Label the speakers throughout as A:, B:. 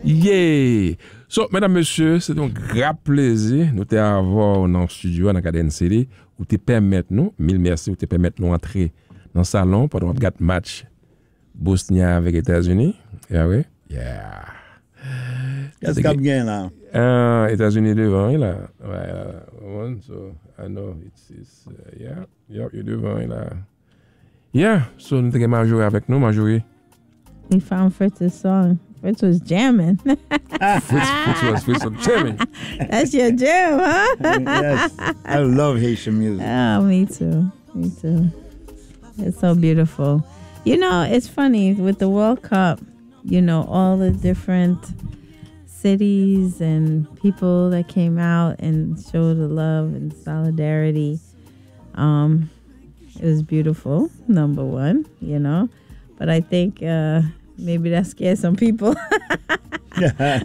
A: Yeah. So, mesdames, messieurs, c'est un grand plaisir nous t'avoir dans le studio, dans Caden City, où te permettre nous, mille merci, où te permettre nous entrer dans le salon pendant notre match Bosnie avec États-Unis. Yeah, oui? Yeah.
B: Qu'est-ce qu'il y a là?
A: États-Unis devant, là. Ouais, so, I know, it's yeah, you're devant, là. Yeah, so nous t'avons joué avec nous, joué.
C: We found Fritz's song. Fritz was jamming.
A: Fritz was jamming.
C: That's your jam, huh?
B: Yes. I love Haitian music.
C: Oh, me too. Me too. It's so beautiful. You know, it's funny with the World Cup, you know, all the different cities and people that came out and showed the love and solidarity. It was beautiful, number one, you know. But I think maybe that scared some people. Right?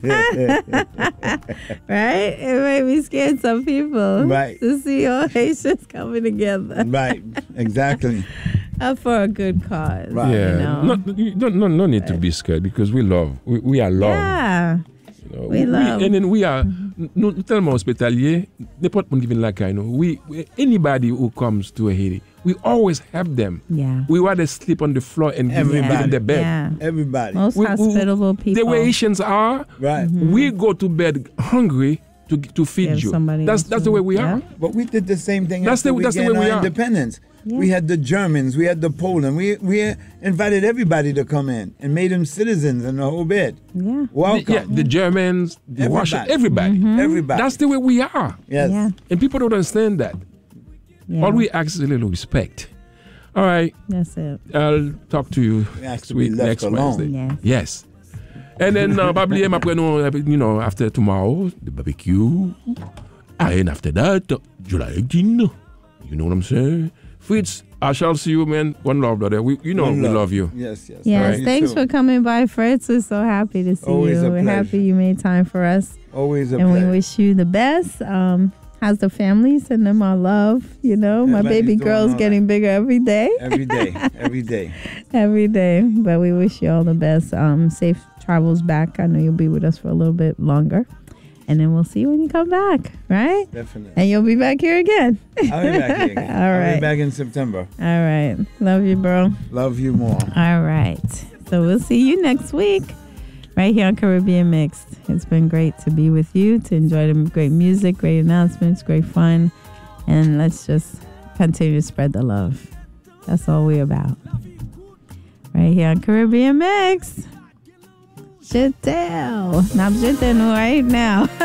C: It made me scared some people.
B: Right.
C: To see all Haitians coming together.
B: Right, exactly.
C: For a good cause.
B: Right.
A: Yeah.
C: You know?
A: No need to be scared because we love. We are loved.
C: Yeah.
A: You know,
C: we love.
A: And then we are, nous tellement hospitalier, n'importe qui vient là, you know, we anybody who comes to Haiti, we always help them.
C: Yeah.
A: We rather sleep on the floor and give them the bed.
C: Yeah.
B: Everybody.
C: Most hospitable people.
A: The way Haitians are,
B: right.
A: We go to bed hungry to feed you. That's the way we are.
B: But we did the same thing
A: that's
B: after
A: the way we are.
B: Independence.
C: Yeah.
B: We had the Germans, we had the Poland. We invited everybody to come in and made them citizens in the whole bit.
C: Yeah.
B: Welcome.
A: The Germans, the Russians, everybody.
C: Mm-hmm.
B: Everybody.
A: That's the way we are.
B: Yes.
C: Yeah.
A: And people don't understand that.
C: Yeah.
A: All we ask is a little respect. All right.
C: That's it.
A: I'll talk to you next week, next Wednesday.
C: Yes.
A: Yes. And then probably you know, after tomorrow, the barbecue. And after that, July 18. You know what I'm saying? Fritz, I shall see you, man. One love, brother. We love you.
B: Yes.
C: Yes,
A: Right.
C: thanks for coming by, Fritz. We're so happy to see
B: Always
C: you.
B: a
C: We're
B: pleasure.
C: happy you made time for us.
B: Always a
C: And
B: pleasure.
C: we wish you the best. How's the family? Send them our love. You know, my
B: Everybody's
C: baby
B: doing
C: girl's
B: all
C: getting bigger every day.
B: Every day. Every day.
C: Every day. But we wish you all the best. Safe travels back. I know you'll be with us for a little bit longer. And then we'll see you when you come back, right?
B: Definitely.
C: And you'll be back here again.
B: I'll be back here again.
C: All
B: I'll
C: right.
B: be back in September.
C: All right. Love you, bro.
B: Love you more.
C: All right. So we'll see you next week right here on Caribbean Mixed. It's been great to be with you, to enjoy the great music, great announcements, great fun. And let's just continue to spread the love. That's all we're about. Right here on Caribbean Mixed. Chantel. Not Chantel right now.